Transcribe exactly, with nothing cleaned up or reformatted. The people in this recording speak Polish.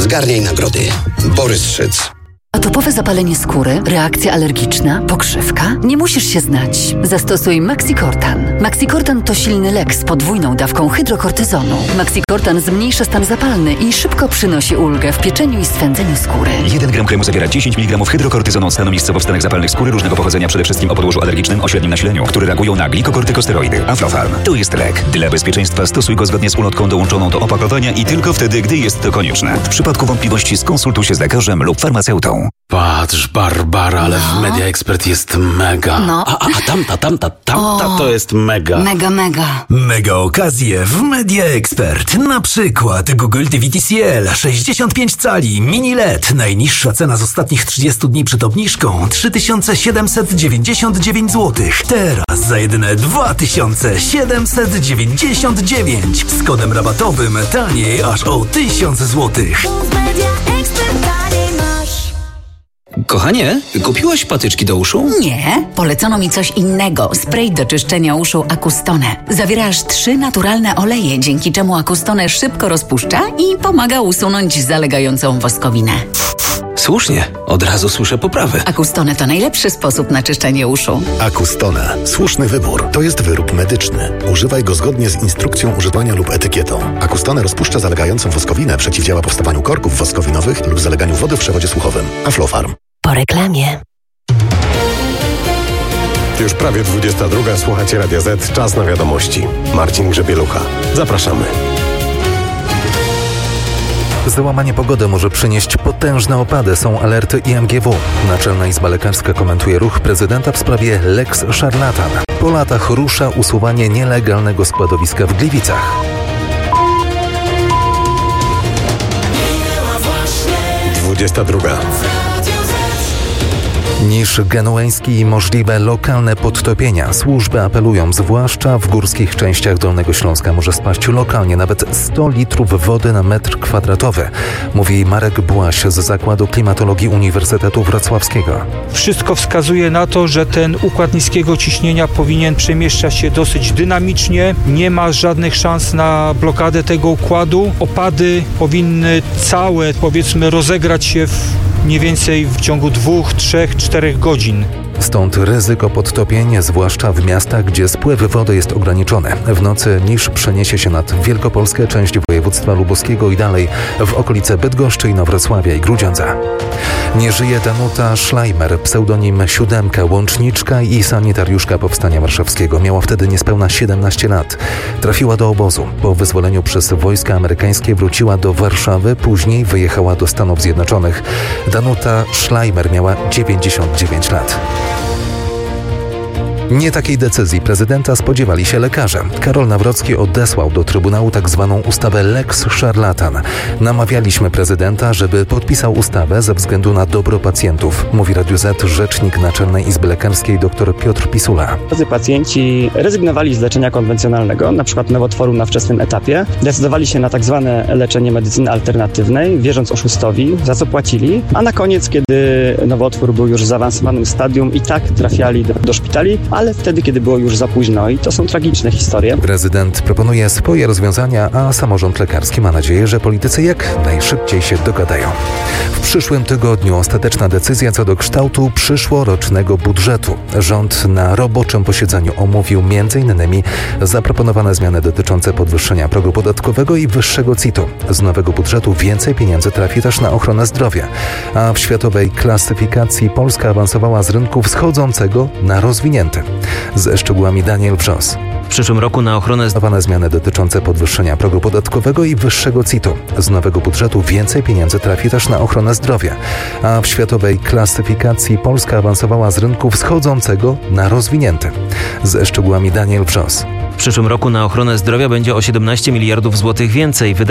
Zgarniaj nagrody. Borys Szyc. Atopowe zapalenie skóry, reakcja alergiczna, pokrzywka? Nie musisz się znać. Zastosuj Maxicortan. Maxicortan to silny lek z podwójną dawką hydrokortyzonu. Maxicortan zmniejsza stan zapalny i szybko przynosi ulgę w pieczeniu i swędzeniu skóry. jeden gram kremu zawiera dziesięć miligramów hydrokortyzonu od stanu miejscowo-wstanek zapalnych skóry różnego pochodzenia, przede wszystkim o podłożu alergicznym o średnim nasileniu, które reagują na glikokortykosteroidy. Aflofarm. To jest lek. Dla bezpieczeństwa stosuj go zgodnie z ulotką dołączoną do opakowania i tylko wtedy, gdy jest to konieczne. W przypadku wątpliwości skonsultuj się z lekarzem lub farmaceutą. Patrz, Barbara, ale no. w Media Expert jest mega. No. A, a, a tamta, tamta, tamta o, to jest mega. Mega, mega. Mega okazje w Media Expert. Na przykład Google T V T C L sześćdziesiąt pięć cali mini L E D. Najniższa cena z ostatnich trzydziestu dni przed obniżką trzy tysiące siedemset dziewięćdziesiąt dziewięć złotych. Teraz za jedyne dwa tysiące siedemset dziewięćdziesiąt dziewięć. Z kodem rabatowym taniej aż o tysiąc złotych. Kochanie, kupiłaś patyczki do uszu? Nie, polecono mi coś innego. Spray do czyszczenia uszu Acustone. Zawiera aż trzy naturalne oleje, dzięki czemu Acustone szybko rozpuszcza i pomaga usunąć zalegającą woskowinę. Słusznie, od razu słyszę poprawy. Acustone to najlepszy sposób na czyszczenie uszu. Acustone. Słuszny wybór. To jest wyrób medyczny. Używaj go zgodnie z instrukcją używania lub etykietą. Acustone rozpuszcza zalegającą woskowinę, przeciwdziała powstawaniu korków woskowinowych lub zaleganiu wody w przewodzie słuchowym. Aflofarm. Po reklamie. Już prawie dwudziesta druga, słuchacie Radia Z, czas na wiadomości. Marcin Grzebielucha. Zapraszamy. Załamanie pogody może przynieść potężne opady, są alerty I M G W. Naczelna Izba Lekarska komentuje ruch prezydenta w sprawie Lex Szarlatan. Po latach rusza usuwanie nielegalnego składowiska w Gliwicach. dwudziesta druga. Niż genueński i możliwe lokalne podtopienia. Służby apelują, zwłaszcza w górskich częściach Dolnego Śląska może spaść lokalnie nawet sto litrów wody na metr kwadratowy, mówi Marek Błaś z Zakładu Klimatologii Uniwersytetu Wrocławskiego. Wszystko wskazuje na to, że ten układ niskiego ciśnienia powinien przemieszczać się dosyć dynamicznie. Nie ma żadnych szans na blokadę tego układu. Opady powinny całe, powiedzmy, rozegrać się w mniej więcej w ciągu dwóch, trzech, czterech godzin. Stąd ryzyko podtopień, zwłaszcza w miastach, gdzie spływ wody jest ograniczony. W nocy niż przeniesie się nad Wielkopolskę, część województwa lubuskiego i dalej w okolice Bydgoszczy, Inowrocławia i Grudziądza. Nie żyje Danuta Schleimer, pseudonim Siódemka, łączniczka i sanitariuszka Powstania Warszawskiego. Miała wtedy niespełna siedemnaście lat. Trafiła do obozu. Po wyzwoleniu przez wojska amerykańskie wróciła do Warszawy, później wyjechała do Stanów Zjednoczonych. Danuta Schleimer miała dziewięćdziesiąt dziewięć lat. Nie takiej decyzji prezydenta spodziewali się lekarze. Karol Nawrocki odesłał do Trybunału tak zwaną ustawę Lex Szarlatan. Namawialiśmy prezydenta, żeby podpisał ustawę ze względu na dobro pacjentów, mówi Radiu Z rzecznik Naczelnej Izby Lekarskiej dr Piotr Pisula. Drodzy pacjenci rezygnowali z leczenia konwencjonalnego, np. nowotworu na wczesnym etapie. Decydowali się na tak zwane leczenie medycyny alternatywnej, wierząc oszustowi, za co płacili, a na koniec, kiedy nowotwór był już w zaawansowanym stadium, i tak trafiali do, do szpitali, ale wtedy, kiedy było już za późno, i to są tragiczne historie. Prezydent proponuje swoje rozwiązania, a samorząd lekarski ma nadzieję, że politycy jak najszybciej się dogadają. W przyszłym tygodniu ostateczna decyzja co do kształtu przyszłorocznego budżetu. Rząd na roboczym posiedzeniu omówił między innymi zaproponowane zmiany dotyczące podwyższenia progu podatkowego i wyższego C I T-u. Z nowego budżetu więcej pieniędzy trafi też na ochronę zdrowia, a w światowej klasyfikacji Polska awansowała z rynku wschodzącego na rozwinięty. Ze szczegółami Daniel Wrzos. W przyszłym roku na ochronę zdrowia zmiany dotyczące podwyższenia progu podatkowego i wyższego C I T-u. Z nowego budżetu więcej pieniędzy trafi też na ochronę zdrowia, a w światowej klasyfikacji Polska awansowała z rynku wschodzącego na rozwinięty. Ze szczegółami Daniel Wrzos. W przyszłym roku na ochronę zdrowia będzie o siedemnaście miliardów złotych więcej.